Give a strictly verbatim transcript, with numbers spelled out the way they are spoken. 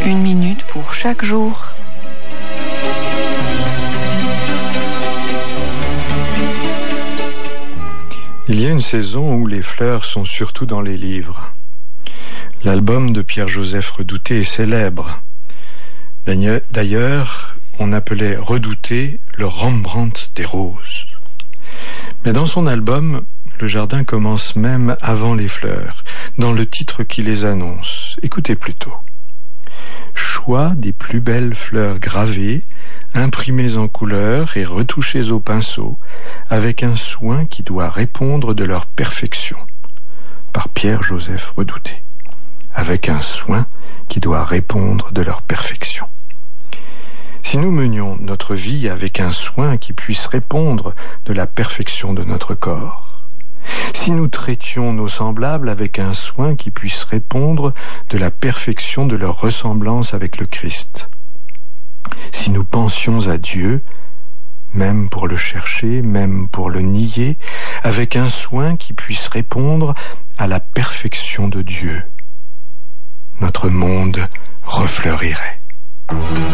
Une minute pour chaque jour. Il y a une saison où les fleurs sont surtout dans les livres. L'album de Pierre-Joseph Redouté est célèbre. D'ailleurs, on appelait Redouté le Rembrandt des roses. Mais dans son album, le jardin commence même avant les fleurs, dans le titre qui les annonce. Écoutez plutôt. Choix des plus belles fleurs gravées, imprimées en couleur et retouchées au pinceau, avec un soin qui doit répondre de leur perfection. Par Pierre-Joseph Redouté. Avec un soin qui doit répondre de leur perfection. Si nous menions notre vie avec un soin qui puisse répondre de la perfection de notre corps, si nous traitions nos semblables avec un soin qui puisse répondre de la perfection de leur ressemblance avec le Christ, si nous pensions à Dieu, même pour le chercher, même pour le nier, avec un soin qui puisse répondre à la perfection de Dieu, notre monde refleurirait.